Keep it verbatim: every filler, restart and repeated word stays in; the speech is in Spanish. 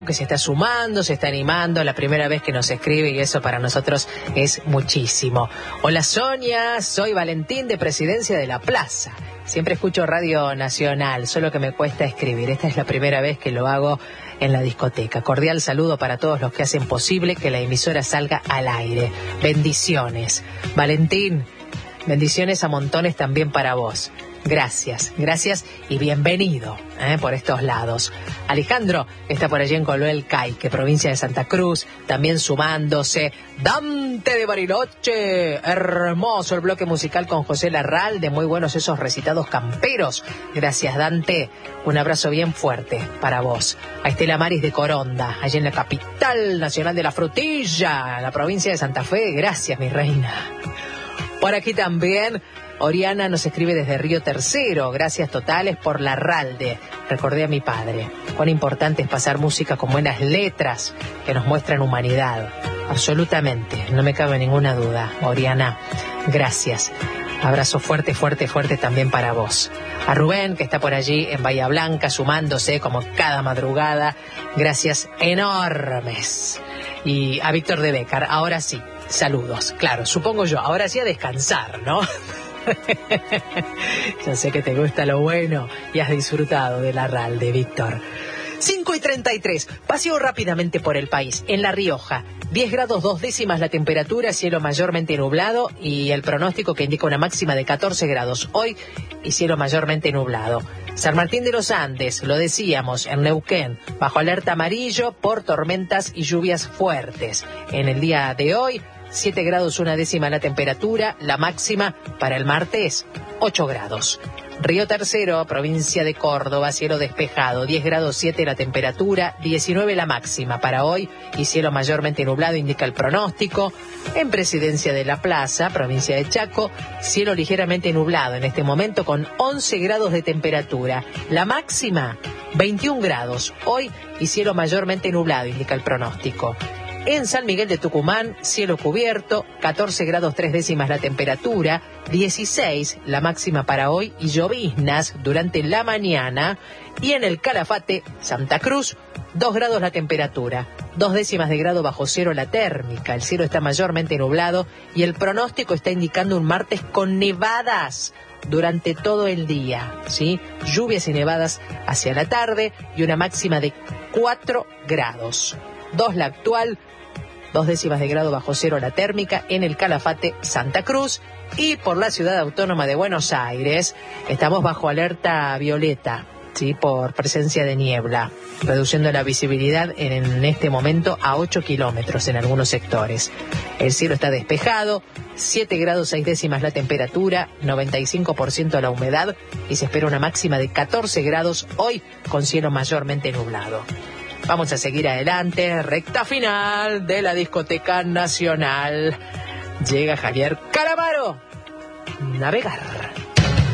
que se está sumando, se está animando, la primera vez que nos escribe y eso para nosotros es muchísimo. Hola Sonia, soy Valentín de Presidencia de la Plaza. Siempre escucho Radio Nacional, solo que me cuesta escribir. Esta es la primera vez que lo hago en la discoteca. Cordial saludo para todos los que hacen posible que la emisora salga al aire. Bendiciones. Valentín, bendiciones a montones también para vos. Gracias, gracias y bienvenido ¿eh? por estos lados. Alejandro está por allí en Coloel Caique, provincia de Santa Cruz, también sumándose. Dante de Bariloche, hermoso el bloque musical con José Larralde, muy buenos esos recitados camperos. Gracias Dante, un abrazo bien fuerte para vos. A Estela Maris de Coronda, allí en la capital nacional de la frutilla, la provincia de Santa Fe, gracias mi reina. Por aquí también Oriana nos escribe desde Río Tercero, gracias totales por Larralde. Recordé a mi padre, cuán importante es pasar música con buenas letras que nos muestran humanidad. Absolutamente, no me cabe ninguna duda. Oriana, gracias. Abrazo fuerte, fuerte, fuerte también para vos. A Rubén, que está por allí en Bahía Blanca, sumándose como cada madrugada, gracias enormes. Y a Víctor de Bécar, ahora sí, saludos. Claro, supongo yo, ahora sí a descansar, ¿no? Yo sé que te gusta lo bueno y has disfrutado de Larralde, Víctor. cinco y treinta y tres, paseo rápidamente por el país. En La Rioja, diez grados dos décimas la temperatura, cielo mayormente nublado y el pronóstico que indica una máxima de catorce grados hoy y cielo mayormente nublado. San Martín de los Andes, lo decíamos, en Neuquén, bajo alerta amarillo por tormentas y lluvias fuertes. En el día de hoy, siete grados una décima la temperatura, la máxima para el martes, ocho grados. Río Tercero, provincia de Córdoba, cielo despejado, diez grados siete la temperatura, diecinueve la máxima para hoy y cielo mayormente nublado indica el pronóstico. En Presidencia de la Plaza, provincia de Chaco, cielo ligeramente nublado en este momento con once grados de temperatura, la máxima veintiún grados hoy y cielo mayormente nublado indica el pronóstico. En San Miguel de Tucumán, cielo cubierto, catorce grados tres décimas la temperatura, dieciséis la máxima para hoy y lloviznas durante la mañana. Y en el Calafate, Santa Cruz, dos grados la temperatura, dos décimas de grado bajo cero la térmica. El cielo está mayormente nublado y el pronóstico está indicando un martes con nevadas durante todo el día, ¿sí? Lluvias y nevadas hacia la tarde y una máxima de cuatro grados. dos la actual, dos décimas de grado bajo cero la térmica en el Calafate, Santa Cruz. Y por la ciudad autónoma de Buenos Aires estamos bajo alerta violeta, ¿sí? Por presencia de niebla, reduciendo la visibilidad en, en este momento a ocho kilómetros en algunos sectores. El cielo está despejado, siete grados seis décimas la temperatura, noventa y cinco por ciento la humedad y se espera una máxima de catorce grados hoy con cielo mayormente nublado. Vamos a seguir adelante, recta final de la discoteca nacional. Llega Javier Calamaro. Navegar.